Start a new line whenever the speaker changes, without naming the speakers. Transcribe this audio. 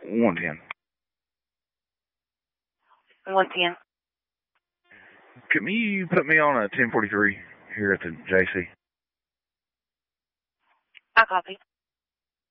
110.
110.
Can you put me on a 1043 here at the JC?
I copy.